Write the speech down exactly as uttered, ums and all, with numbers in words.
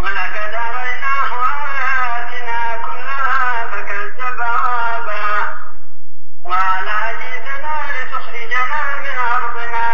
ولقد أريناه آياتنا كلها فكذب وأبى وقال أجئتنا لتخرجنا من أرضنا